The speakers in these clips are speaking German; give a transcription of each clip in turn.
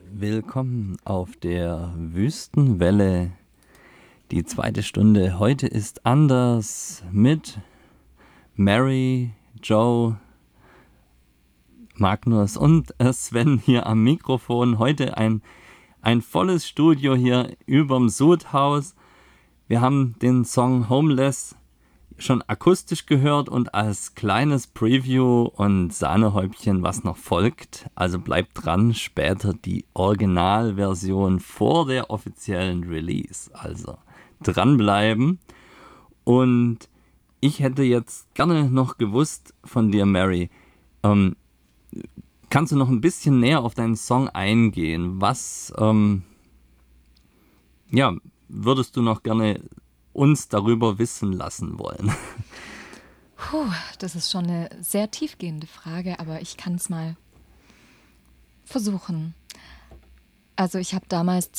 Willkommen auf der Wüstenwelle. Die zweite Stunde heute ist anders mit Mary, Joe, Magnus und Sven hier am Mikrofon. Heute ein volles Studio hier überm Sudhaus. Wir haben den Song Homeless schon akustisch gehört und als kleines Preview und Sahnehäubchen, was noch folgt. Also bleibt dran, später die Originalversion vor der offiziellen Release. Also dranbleiben. Und ich hätte jetzt gerne noch gewusst von dir, Mary, kannst du noch ein bisschen näher auf deinen Song eingehen? Was würdest du noch gerne uns darüber wissen lassen wollen? Das ist schon eine sehr tiefgehende Frage, aber ich kann es mal versuchen. Also ich habe damals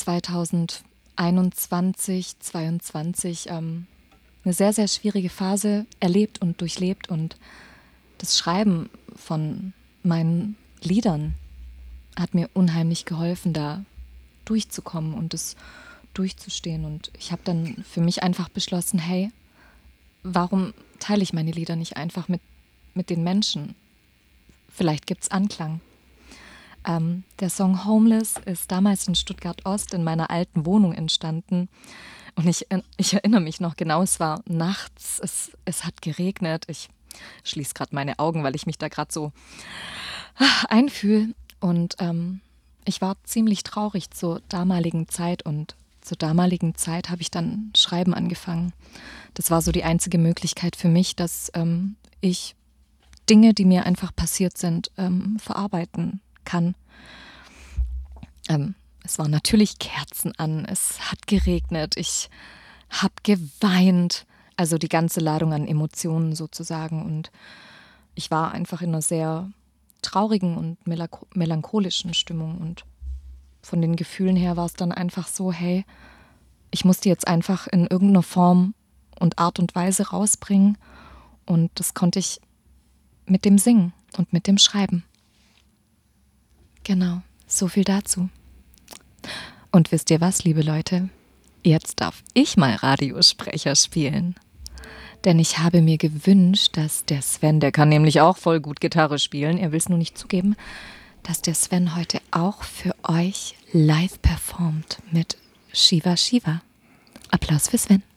2021, 2022 eine sehr, sehr schwierige Phase erlebt und durchlebt, und das Schreiben von meinen Liedern hat mir unheimlich geholfen, da durchzukommen und es durchzustehen. Und ich habe dann für mich einfach beschlossen, hey, warum teile ich meine Lieder nicht einfach mit den Menschen? Vielleicht gibt es Anklang. Der Song Homeless ist damals in Stuttgart-Ost in meiner alten Wohnung entstanden. Und ich erinnere mich noch genau, es war nachts, es hat geregnet. Ich schließe gerade meine Augen, weil ich mich da gerade so einfühle. Und ich war ziemlich traurig zur damaligen Zeit, und zur damaligen Zeit habe ich dann Schreiben angefangen. Das war so die einzige Möglichkeit für mich, dass ich Dinge, die mir einfach passiert sind, verarbeiten kann. Es waren natürlich Kerzen an, es hat geregnet, ich habe geweint, also die ganze Ladung an Emotionen sozusagen. Und ich war einfach in einer sehr traurigen und melancholischen Stimmung, und von den Gefühlen her war es dann einfach so, hey, ich muss die jetzt einfach in irgendeiner Form und Art und Weise rausbringen, und das konnte ich mit dem Singen und mit dem Schreiben. Genau, so viel dazu. Und wisst ihr was, liebe Leute? Jetzt darf ich mal Radiosprecher spielen. Denn ich habe mir gewünscht, dass der Sven, der kann nämlich auch voll gut Gitarre spielen, er will es nur nicht zugeben, dass der Sven heute auch für euch live performt mit Shiva Shiva. Applaus für Sven.